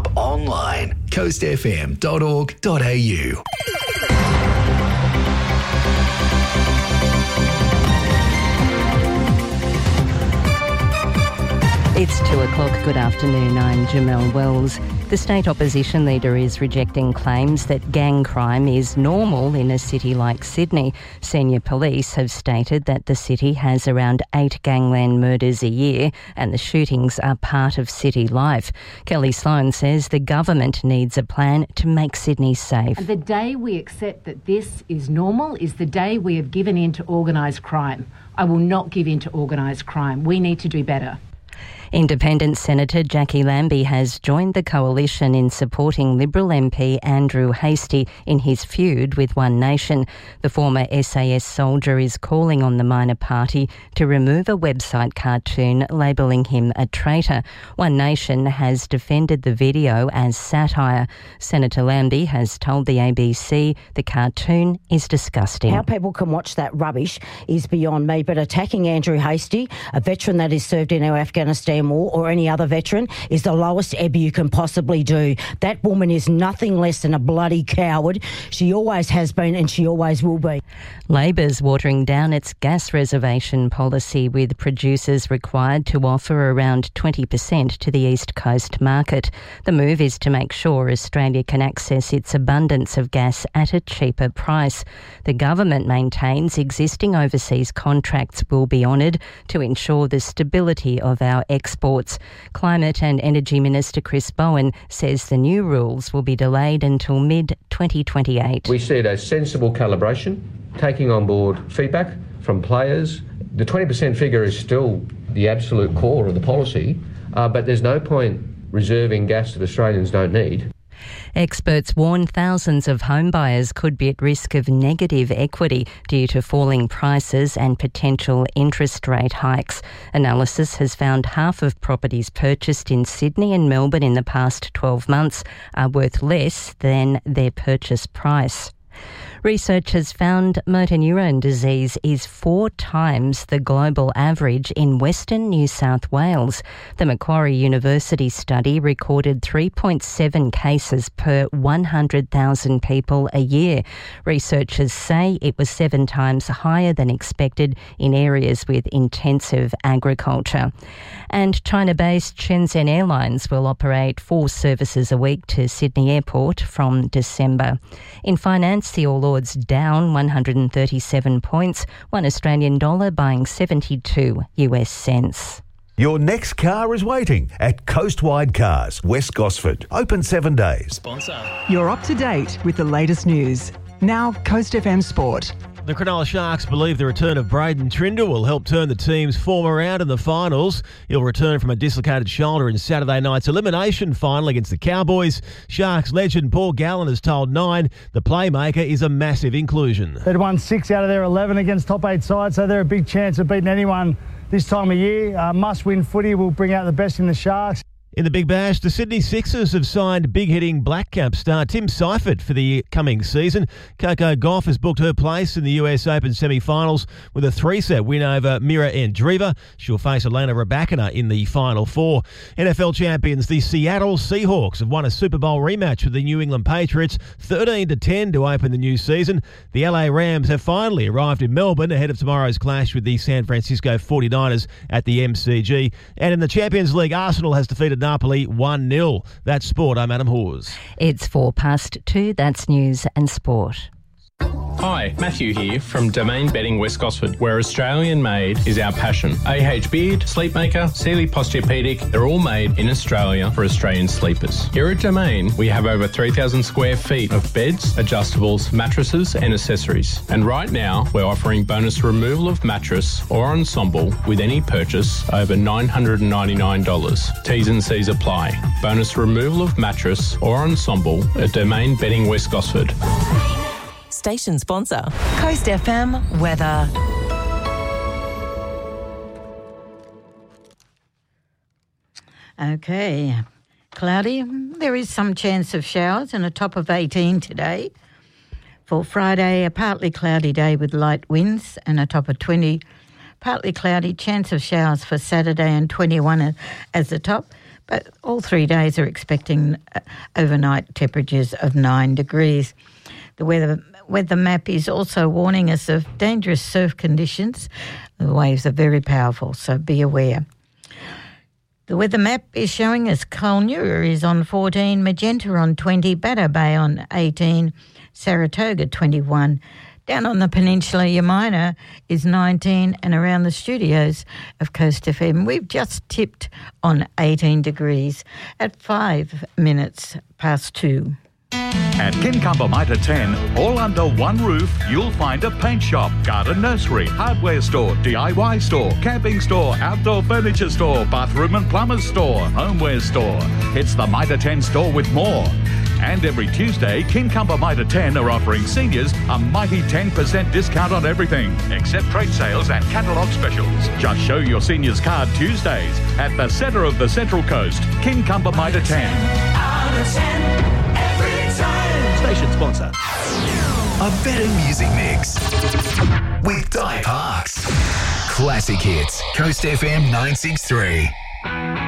up online. coastfm.org.au. It's 2 o'clock. Good afternoon. I'm Jamelle Wells. The state opposition leader is rejecting claims that gang crime is normal in a city like Sydney. Senior police have stated that the city has around 8 gangland murders a year and the shootings are part of city life. Kelly Sloan says the government needs a plan to make Sydney safe. And the day we accept that this is normal is the day we have given in to organised crime. I will not give in to organised crime. We need to do better. Independent Senator Jackie Lambie has joined the coalition in supporting Liberal MP Andrew Hastie in his feud with One Nation. The former SAS soldier is calling on the minor party to remove a website cartoon labelling him a traitor. One Nation has defended the video as satire. Senator Lambie has told the ABC the cartoon is disgusting. How people can watch that rubbish is beyond me, but attacking Andrew Hastie, a veteran that has served in our Afghanistan war, or any other veteran, is the lowest ebb you can possibly do. That woman is nothing less than a bloody coward. She always has been and she always will be. Labor's watering down its gas reservation policy, with producers required to offer around 20% to the East Coast market. The move is to make sure Australia can access its abundance of gas at a cheaper price. The government maintains existing overseas contracts will be honoured to ensure the stability of our exports. Climate and Energy Minister Chris Bowen says the new rules will be delayed until mid-2028. We see it as sensible calibration, taking on board feedback from players. The 20% figure is still the absolute core of the policy, but there's no point reserving gas that Australians don't need. Experts warn thousands of home buyers could be at risk of negative equity due to falling prices and potential interest rate hikes. Analysis has found half of properties purchased in Sydney and Melbourne in the past 12 months are worth less than their purchase price. Research has found motor neurone disease is 4 times the global average in Western New South Wales. The Macquarie University study recorded 3.7 cases per 100,000 people a year. Researchers say it was 7 times higher than expected in areas with intensive agriculture. And China-based Shenzhen Airlines will operate 4 services a week to Sydney Airport from December. In finance, the All Ords down 137 points, $1 Australian buying 72 US cents. Your next car is waiting at Coastwide Cars, West Gosford. Open 7 days. Sponsor. You're up to date with the latest news. Now, Coast FM Sport. The Cronulla Sharks believe the return of Braden Trindle will help turn the team's form around in the finals. He'll return from a dislocated shoulder in Saturday night's elimination final against the Cowboys. Sharks legend Paul Gallen has told Nine the playmaker is a massive inclusion. They'd won 6 out of their 11 against top 8 sides, so they're a big chance of beating anyone this time of year. Must-win footy will bring out the best in the Sharks. In the Big Bash, the Sydney Sixers have signed big-hitting Black Cap star Tim Seifert for the coming season. Coco Gauff has booked her place in the US Open semi-finals with a 3-set win over Mira Andreeva. She'll face Elena Rybakina in the Final Four. NFL champions, the Seattle Seahawks, have won a Super Bowl rematch with the New England Patriots, 13-10 to open the new season. The LA Rams have finally arrived in Melbourne ahead of tomorrow's clash with the San Francisco 49ers at the MCG. And in the Champions League, Arsenal has defeated Napoli 1-0. That's sport. I'm Adam Hawes. It's 2:04. That's news and sport. Hi, Matthew here from Domain Bedding West Gosford, where Australian made is our passion. AH Beard, Sleepmaker, Sealy Posturepedic, they're all made in Australia for Australian sleepers. Here at Domain, we have over 3,000 square feet of beds, adjustables, mattresses and accessories. And right now, we're offering bonus removal of mattress or ensemble with any purchase over $999. T's and C's apply. Bonus removal of mattress or ensemble at Domain Bedding West Gosford. Station sponsor, Coast FM weather. Okay, cloudy. There is some chance of showers and a top of 18 today. For Friday, a partly cloudy day with light winds and a top of 20. Partly cloudy, chance of showers for Saturday and 21 as the top. But all 3 days are expecting overnight temperatures of 9 degrees. The weather map is also warning us of dangerous surf conditions. The waves are very powerful, so be aware. The weather map is showing us Colnura is on 14, Magenta on 20, Bateau Bay on 18, Saratoga 21. Down on the peninsula, Yamina is 19, and around the studios of Coast FM, we've just tipped on 18 degrees at 5 minutes past 2. At Kincumber Mitre 10, all under one roof, you'll find a paint shop, garden nursery, hardware store, DIY store, camping store, outdoor furniture store, bathroom and plumber's store, homeware store. It's the Mitre 10 store with more. And every Tuesday, Kincumber Mitre 10 are offering seniors a mighty 10% discount on everything, except trade sales and catalogue specials. Just show your seniors card Tuesdays at the centre of the Central Coast, Kincumber Mitre 10. Station sponsor. A better music mix with Di Parks. Classic hits. Coast FM 963.